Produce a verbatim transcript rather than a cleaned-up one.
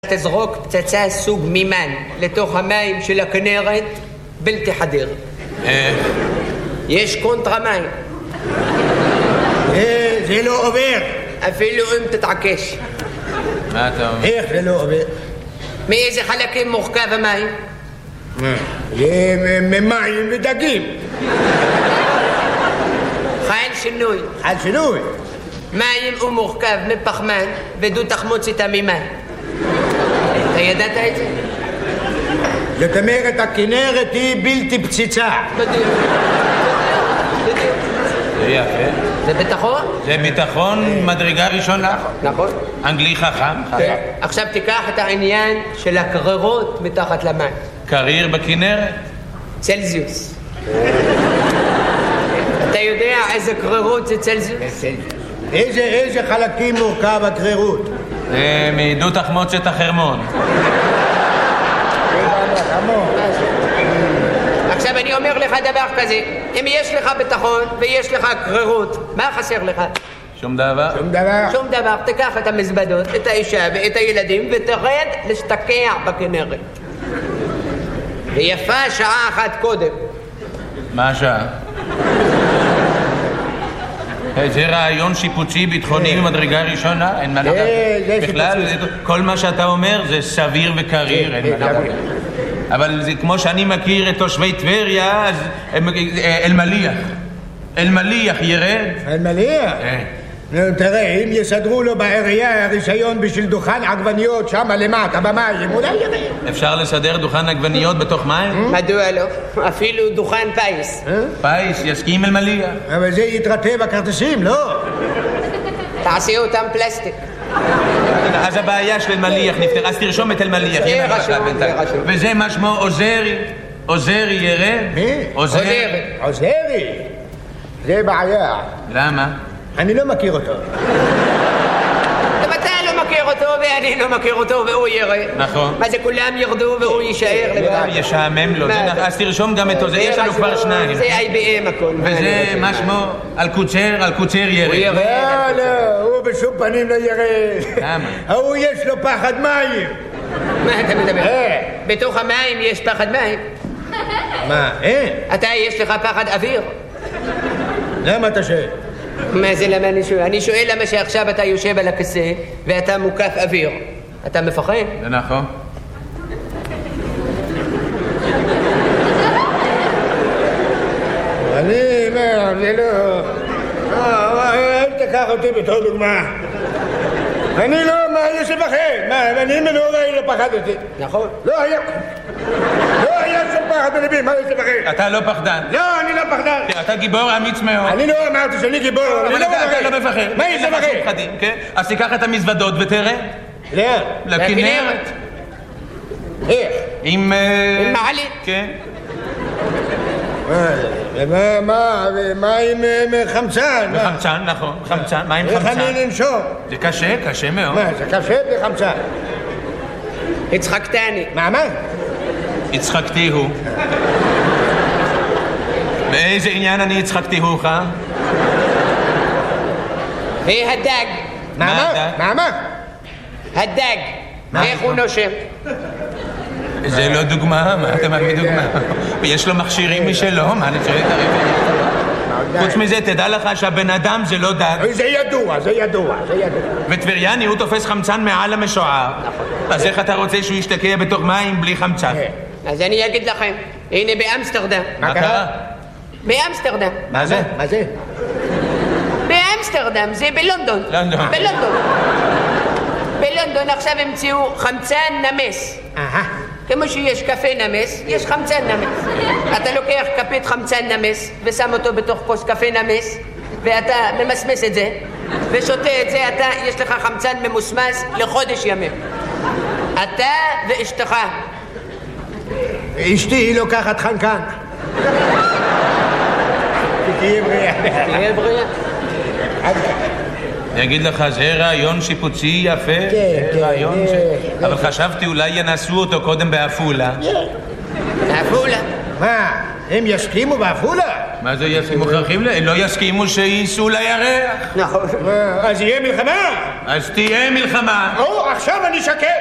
תזרוק פצצה סוג מימן לתוך המים של הכנרת בלתי חדיר. יש קונטרה מים. זה לא עובר. אפילו אם תתעקש. מה אתה אומר? איך זה לא עובר? מאיזה חלקים מורכב המים? זה ממים ודגים. חייל שינוי. חייל שינוי? מים הוא מורכב מפחמן ודו תחמוצת המימן. אתה ידעת את זה? זאת אומרת, הכנרת היא בלתי פציצה. בדיוק. בדיוק. זה יפה. זה ביטחון? זה ביטחון מדרגה ראשונה. נכון. אנגלי חכם. כן. עכשיו תיקח את העניין של הקררות מתחת למים. קריר בכנרת? צלזיוס. אתה יודע איזה קררות זה צלזיוס? איזה, איזה חלקים מורכב הקרירות? זה מדו תחמוצת החרמון. עכשיו אני אומר לך דבר כזה, אם יש לך ביטחון ויש לך קרירות, מה חסר לך? שום דבר? שום דבר. שום דבר. תיקח את המזוודות, את האישה ואת הילדים ותרד להשתקע בכנרת. ויפה שעה אחת קודם. מה השעה? זה רעיון שיפוצי ביטחוני ממדרגה ראשונה, אין מה לדעת. בכלל, כל מה שאתה אומר זה סביר וקריר, אין מה לדעת. אבל זה כמו שאני מכיר את תושבי טבריה, אז אלמליח. אלמליח ירד. אלמליח? תראה, אם יסדרו לו בעירייה הרישיון בשביל דוכן עגבניות שם למטה במים, אולי ירד. אפשר לסדר דוכן עגבניות בתוך מים? מדוע לא? אפילו דוכן פייס. פייס, יסכים אלמליח. אבל זה יתרטה בכרטיסים, לא? תעשי אותם פלסטיק. אז הבעיה של אלמליח נפתר, אז תרשום את אלמליח. זה רשום, זה רשום. וזה מה שמו עוזרי. עוזרי ירד? מי? עוזרי. עוזרי? זה בעיה. למה? אני לא מכיר אותו. גם אתה לא מכיר אותו ואני לא מכיר אותו והוא ירד. נכון. מה זה כולם ירדו והוא יישאר לבד? ישעמם לו. אז תרשום גם את זה, יש לנו כבר שניים. זה איי בי אם הכל. וזה מה שמו? אלקוצר, אלקוצר ירד. לא, לא, הוא בשום פנים לא ירד. למה? הוא יש לו פחד מים. מה אתה מדבר? בתוך המים יש פחד מים. מה, אין? אתה יש לך פחד אוויר. למה אתה שואל? מה זה למה אני שואל? אני שואל למה שעכשיו אתה יושב על הכיסא ואתה מוקף אוויר. אתה מפחד? זה נכון. אני, מה, זה לא... אל תקח אותי בתור דוגמה. אני לא, מה, יש לפחד? מה, אני מנורי לא פחדתי. נכון. לא היה... לא היה שום פחד בלבי, מה יש לפחד? אתה לא פחדן. לא, אני לא פחדן. אתה גיבור אמיץ מאוד. אני לא אמרתי שאני גיבור, אני לא מפחד. אתה לא מפחד. מה יש לפחד? אז תיקח את המזוודות ותראה. לאן? לכנרת. איך? עם... עם מעלית. כן. מה, מה, מה עם חמצן? חמצן, נכון, חמצן, מה עם חמצן? איך אני לנשום? זה קשה, קשה מאוד. מה, זה קשה בלי חמצן? הצחקתני. מה, מה? הצחקתי הוא. באיזה עניין אני הצחקתי הוך? והדג. מה, מה? מה? הדג. איך הוא נושם? זה לא דוגמה, מה אתה מביא דוגמה? יש לו מכשירים משלו, מה אני שואל את הרב? חוץ מזה, תדע לך שהבן אדם זה לא דג. זה ידוע, זה ידוע, זה ידוע. וטבריאני הוא תופס חמצן מעל המשוער. אז איך אתה רוצה שהוא ישתקע בתוך מים בלי חמצן? אז אני אגיד לכם, הנה באמסטרדם. מה קרה? באמסטרדם. מה זה? מה זה? באמסטרדם, זה בלונדון. לונדון. בלונדון. בלונדון עכשיו המציאו חמצן נמס. אהה. כמו שיש קפה נמס, יש חמצן נמס. אתה לוקח כפית חמצן נמס ושם אותו בתוך כוס קפה נמס ואתה ממסמס את זה ושותה את זה, אתה, יש לך חמצן ממוסמס לחודש ימים. אתה ואשתך. אשתי היא לוקחת חנקן. תהיה בריאה. תהיה בריאה. אני אגיד לך, זה רעיון שיפוצי יפה. כן, כן. רעיון ש... אבל חשבתי אולי ינסו אותו קודם באפולה. באפולה. מה, הם יסכימו באפולה? מה זה יסכימו? מוכרחים? לא יסכימו שייסעו לירח. נכון. אז יהיה מלחמה? אז תהיה מלחמה. או, עכשיו אני שקט.